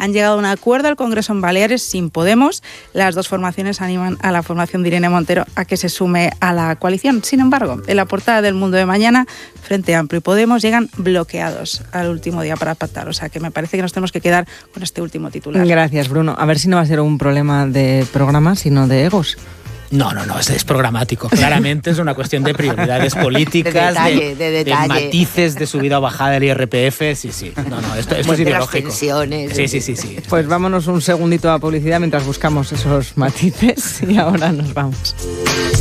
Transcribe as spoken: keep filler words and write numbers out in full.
Han llegado a un acuerdo al Congreso en Baleares sin Podemos. Las dos formaciones animan a la formación de Irene Montero a que se sume a la coalición. Sin embargo, en la portada del Mundo de mañana, Frente Amplio y Podemos llegan bloqueados al último día para pactar. O sea que me parece que nos tenemos que quedar con este último titular. Gracias, Bruno. A ver si no va a ser un problema de programa, sino de egos. No, no, no, es, es programático. Claramente es una cuestión de prioridades políticas, de, detalle, de, de, de matices de subida o bajada del I R P F. Sí, sí. No, no, esto, esto es de ideológico. Las pensiones, sí, sí, sí, sí. Pues vámonos un segundito a publicidad mientras buscamos esos matices y ahora nos vamos.